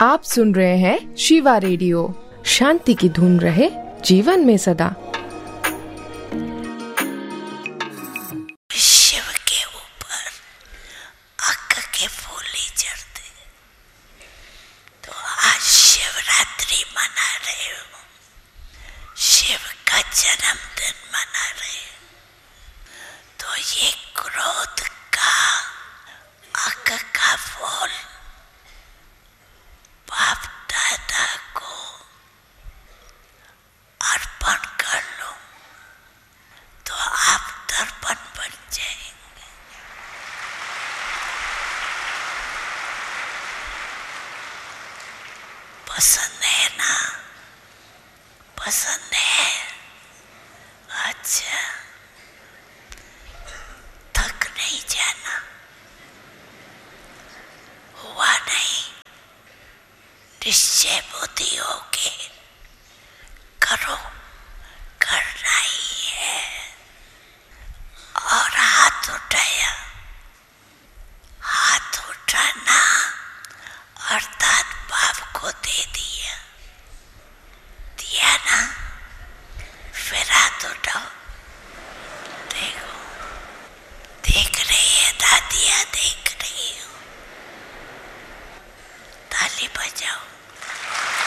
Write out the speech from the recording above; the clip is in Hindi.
आप सुन रहे हैं शिवा रेडियो। शांति की धुन रहे जीवन में सदा। शिव के ऊपर अक्क के फूल ही चढ़ते, तो आज शिवरात्रि मना रहे हो, शिव का जन्मदिन मना रहे हो, तो ये क्रोध का अक्क का फूल बाप दादा को अर्पण कर लो, तो आप दर्पण बन जाएंगे। पसंद है ना? पसंद है? अच्छा, थक नहीं जाना, हुआ नहीं, निश्चय बुद्धि हो